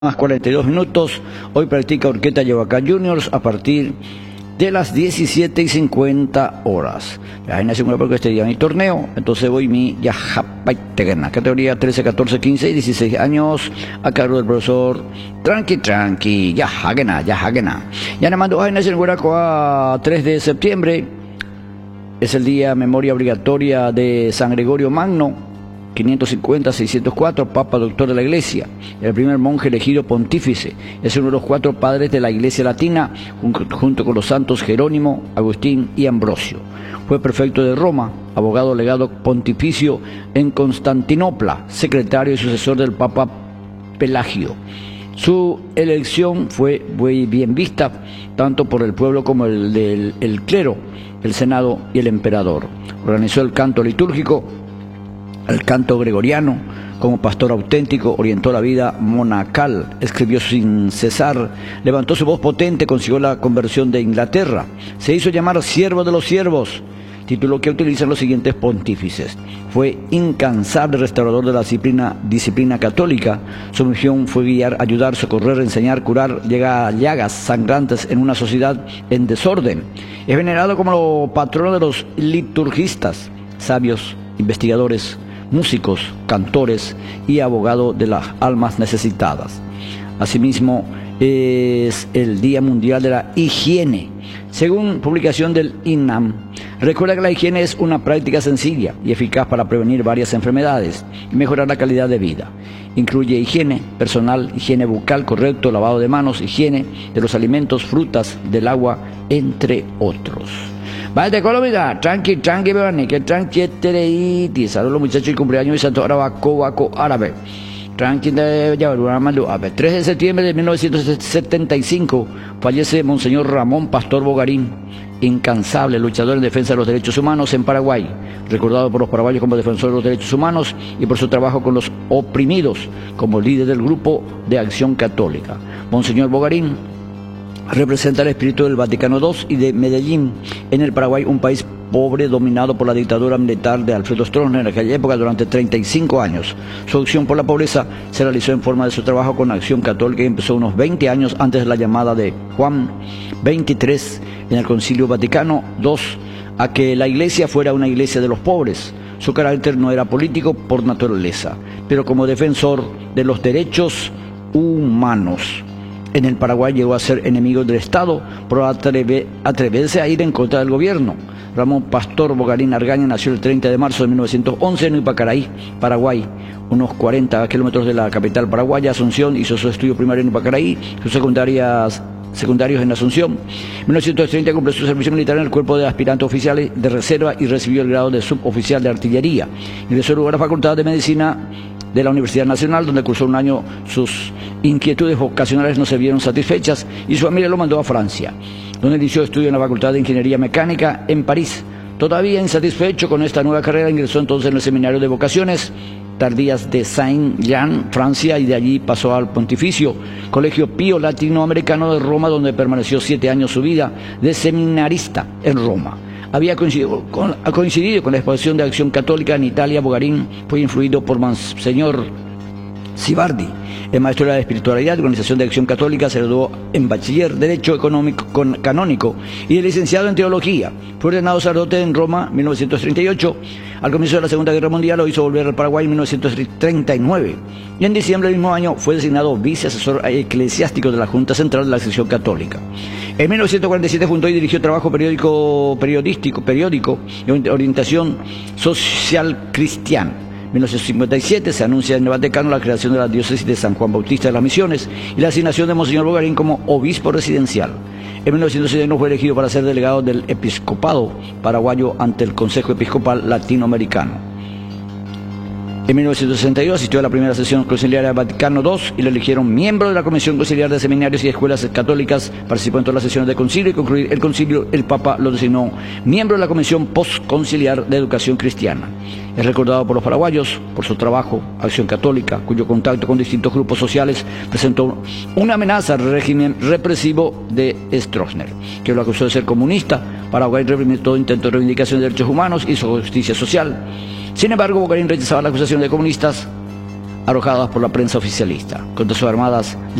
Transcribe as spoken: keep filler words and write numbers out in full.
Más cuarenta y dos minutos. Hoy practica Horqueta Yabacá Juniors a partir de las diecisiete y cincuenta horas. La vaina segunda porque este día mi torneo, entonces voy mi Yajapaiteguena, categoría trece, catorce, quince y dieciséis años, a cargo del profesor Tranqui Tranqui, Yajagena, Yajagena. Ya le mando vaina en Hueraco a tres de septiembre. Es el día memoria obligatoria de San Gregorio Magno. quinientos cincuenta a seiscientos cuatro, Papa Doctor de la Iglesia, el primer monje elegido pontífice, es uno de los cuatro padres de la Iglesia Latina, junto con los santos Jerónimo, Agustín y Ambrosio. Fue prefecto de Roma, abogado legado pontificio en Constantinopla, secretario y sucesor del Papa Pelagio. Su elección fue muy bien vista, tanto por el pueblo como el del el clero, el senado y el emperador. Organizó el canto litúrgico, el canto gregoriano. Como pastor auténtico orientó la vida monacal, escribió sin cesar, levantó su voz potente, consiguió la conversión de Inglaterra, se hizo llamar siervo de los siervos, título que utilizan los siguientes pontífices. Fue incansable restaurador de la disciplina, disciplina católica. Su misión fue guiar, ayudar, socorrer, enseñar, curar llagas sangrantes en una sociedad en desorden. Es venerado como patrono de los liturgistas, sabios, investigadores, músicos, cantores y abogado de las almas necesitadas. Asimismo, es el Día Mundial de la Higiene. Según publicación del I N A M, recuerda que la higiene es una práctica sencilla y eficaz para prevenir varias enfermedades y mejorar la calidad de vida. Incluye higiene personal, higiene bucal correcto, lavado de manos, higiene de los alimentos, frutas, del agua, entre otros. Vale, de Colombia, tranqui, tranqui, bebani, que tranqui, tereiti. Saludos los muchachos y cumpleaños de Santo Arabaco, Baco, Árabe. Tranqui de Yabaruna, Malú. A ver, tres de septiembre de mil novecientos setenta y cinco fallece Monseñor Ramón Pastor Bogarín, incansable luchador en defensa de los derechos humanos en Paraguay, recordado por los paraguayos como defensor de los derechos humanos y por su trabajo con los oprimidos, como líder del Grupo de Acción Católica. Monseñor Bogarín representa el espíritu del Vaticano dos y de Medellín en el Paraguay, un país pobre dominado por la dictadura militar de Alfredo Stroessner en aquella época durante treinta y cinco años. Su acción por la pobreza se realizó en forma de su trabajo con Acción Católica y empezó unos veinte años antes de la llamada de Juan veintitrés en el Concilio Vaticano dos a que la iglesia fuera una iglesia de los pobres. Su carácter no era político por naturaleza, pero como defensor de los derechos humanos. En el Paraguay llegó a ser enemigo del Estado por atreve, atreverse a ir en contra del gobierno. Ramón Pastor Bogarín Argaña nació el treinta de marzo de mil novecientos once en Ipacaraí, Paraguay, unos cuarenta kilómetros de la capital paraguaya, Asunción. Hizo su estudio primario en Ipacaraí, sus secundarias secundarios en Asunción. En mil novecientos treinta cumplió su servicio militar en el cuerpo de aspirantes oficiales de reserva y recibió el grado de suboficial de artillería. Ingresó luego a la Facultad de Medicina de la Universidad Nacional, donde cursó un año. Sus inquietudes vocacionales no se vieron satisfechas y su familia lo mandó a Francia, donde inició estudio en la Facultad de Ingeniería Mecánica en París. Todavía insatisfecho con esta nueva carrera, ingresó entonces en el Seminario de Vocaciones Tardías de Saint-Jean, Francia, y de allí pasó al Pontificio Colegio Pío Latinoamericano de Roma, donde permaneció siete años su vida de seminarista en Roma. Había coincidido con, ha coincidido con la exposición de Acción Católica en Italia. Bogarín fue influido por Monseñor Sibardi, el maestro de la espiritualidad de Organización de Acción Católica. Se graduó en bachiller Derecho Económico con, Canónico y de licenciado en Teología. Fue ordenado sacerdote en Roma en mil novecientos treinta y ocho. Al comienzo de la Segunda Guerra Mundial lo hizo volver al Paraguay en mil novecientos treinta y nueve. Y en diciembre del mismo año fue designado viceasesor eclesiástico de la Junta Central de la Acción Católica. En mil novecientos cuarenta y siete fundó y dirigió trabajo periódico, periodístico, periódico de orientación social cristiana. En mil novecientos cincuenta y siete se anuncia en el Vaticano la creación de la diócesis de San Juan Bautista de las Misiones y la asignación de Monseñor Bogarín como obispo residencial. En mil novecientos setenta y uno fue elegido para ser delegado del episcopado paraguayo ante el Consejo Episcopal Latinoamericano. En mil novecientos sesenta y dos asistió a la primera sesión conciliar del Vaticano dos y lo eligieron miembro de la Comisión Conciliar de Seminarios y Escuelas Católicas. Participó en todas las sesiones del concilio y concluir el concilio el Papa lo designó miembro de la Comisión Postconciliar de Educación Cristiana. Es recordado por los paraguayos por su trabajo, Acción Católica, cuyo contacto con distintos grupos sociales presentó una amenaza al régimen represivo de Stroessner, que lo acusó de ser comunista. Paraguay reprimió todo intento de reivindicación de derechos humanos y justicia social. Sin embargo, Bogarín rechazaba la acusación de comunistas arrojadas por la prensa oficialista contra sus armadas